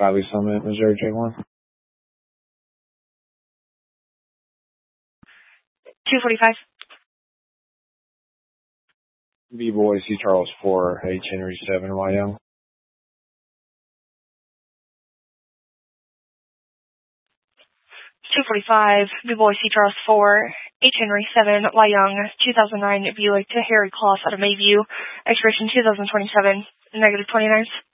Valley Summit, Missouri J1. 245. B-Boy, C. Charles 4, H. Henry 7, Y. Young. 245. B-Boy, C. Charles 4, H. Henry 7, Y. Young, 2009 Buick to Harry Kloss out of Mayview, expiration 2027, negative 29.